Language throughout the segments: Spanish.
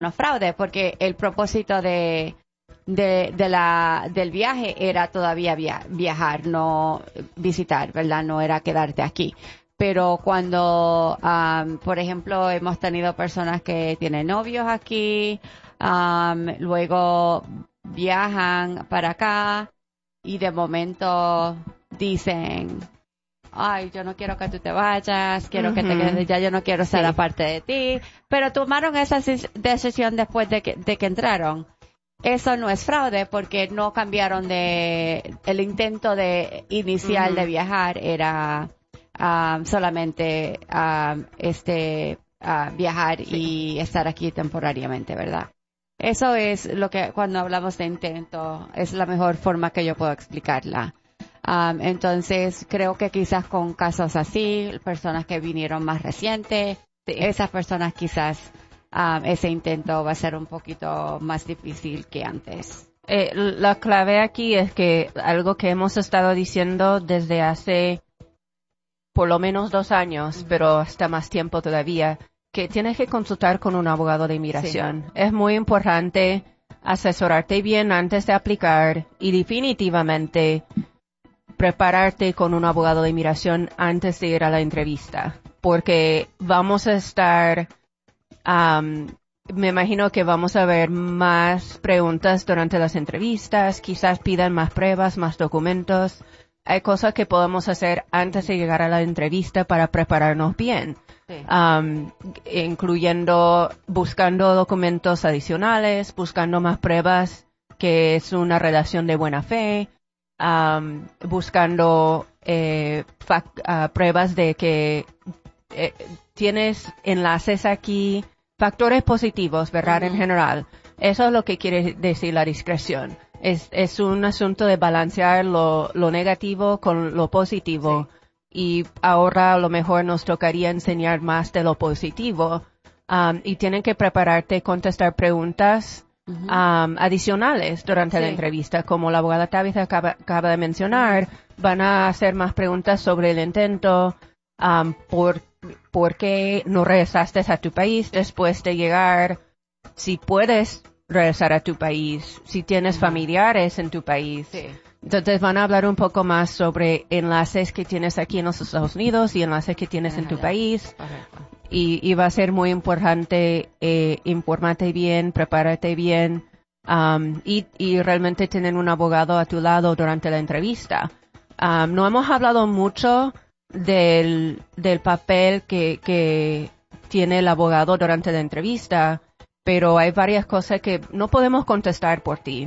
no fraude, porque el propósito del viaje era todavía viajar, no visitar, ¿verdad? No era quedarte aquí. Pero cuando, por ejemplo, hemos tenido personas que tienen novios aquí, luego viajan para acá y de momento dicen, ay, yo no quiero que tú te vayas, quiero que te quedes, ya yo no quiero ser aparte de ti, pero tomaron esa decisión después de que entraron. Eso no es fraude porque no cambiaron el intento inicial de viajar era solamente viajar y estar aquí temporariamente, ¿verdad? Eso es lo que cuando hablamos de intento es la mejor forma que yo puedo explicarla. Entonces creo que quizás con casos así, personas que vinieron más recientes, esas personas quizás ese intento va a ser un poquito más difícil que antes. La clave aquí es que algo que hemos estado diciendo desde hace por lo menos 2 años, pero hasta más tiempo todavía, que tienes que consultar con un abogado de inmigración. Sí. Es muy importante asesorarte bien antes de aplicar y definitivamente prepararte con un abogado de inmigración antes de ir a la entrevista, porque vamos a estar, me imagino que vamos a ver más preguntas durante las entrevistas, quizás pidan más pruebas, más documentos. Hay cosas que podemos hacer antes de llegar a la entrevista para prepararnos bien, incluyendo buscando documentos adicionales, buscando más pruebas que es una relación de buena fe, buscando pruebas de que tienes enlaces aquí, factores positivos, ¿verdad? En general. Eso es lo que quiere decir la discreción. Es un asunto de balancear lo negativo con lo positivo. Y ahora a lo mejor nos tocaría enseñar más de lo positivo. Y tienen que prepararte, contestar preguntas adicionales durante la entrevista. Como la abogada Tabitha acaba de mencionar, van a hacer más preguntas sobre el intento, por qué no regresaste a tu país después de llegar, si puedes regresar a tu país, si tienes familiares en tu país. Sí. Entonces van a hablar un poco más sobre enlaces que tienes aquí en los Estados Unidos y enlaces que tienes en tu país. Y va a ser muy importante informarte bien, prepárate bien, y realmente tener un abogado a tu lado durante la entrevista. No hemos hablado mucho del papel que tiene el abogado durante la entrevista, pero hay varias cosas que no podemos contestar por ti.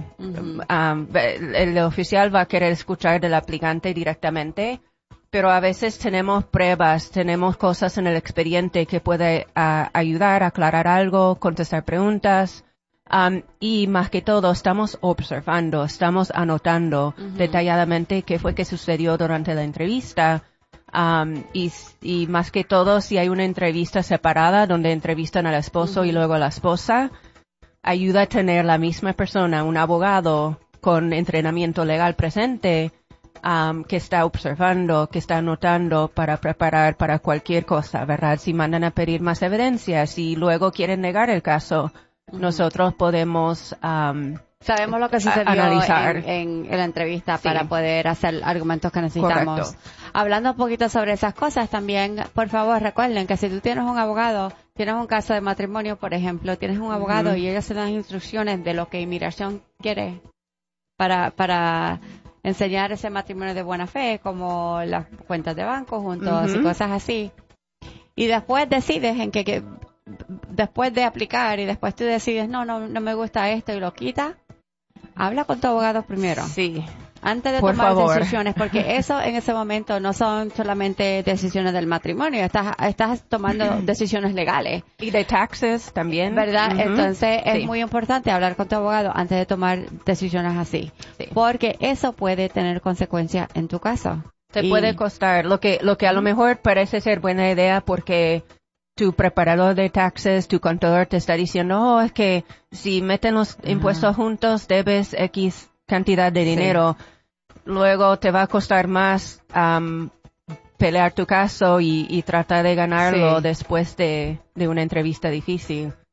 El oficial va a querer escuchar del aplicante directamente, pero a veces tenemos pruebas, tenemos cosas en el expediente que puede ayudar a aclarar algo, contestar preguntas, y más que todo estamos observando, estamos anotando detalladamente qué fue que sucedió durante la entrevista. Y más que todo, si hay una entrevista separada donde entrevistan al esposo y luego a la esposa, ayuda a tener la misma persona, un abogado con entrenamiento legal presente, que está observando, que está anotando para preparar para cualquier cosa, ¿verdad? Si mandan a pedir más evidencia, si luego quieren negar el caso, nosotros podemos sabemos lo que sucedió analizar en la entrevista para poder hacer argumentos que necesitamos. Correcto. Hablando un poquito sobre esas cosas también, por favor, recuerden que si tú tienes un abogado, tienes un caso de matrimonio, por ejemplo, tienes un abogado y ellos se dan instrucciones de lo que inmigración quiere para enseñar ese matrimonio de buena fe, como las cuentas de banco juntos y cosas así. Y después decides después de aplicar y después tú decides, no me gusta esto y lo quitas, habla con tu abogado primero. Sí. Antes de tomar decisiones, porque eso en ese momento no son solamente decisiones del matrimonio, estás tomando decisiones legales. Y de taxes también. ¿Verdad? Entonces es muy importante hablar con tu abogado antes de tomar decisiones así. Sí. Porque eso puede tener consecuencias en tu caso. Te puede costar. Lo que a lo mejor parece ser buena idea porque tu preparador de taxes, tu contador te está diciendo, es que si meten los impuestos juntos debes X cantidad de dinero. Luego te va a costar más pelear tu caso y tratar de ganarlo después de una entrevista difícil.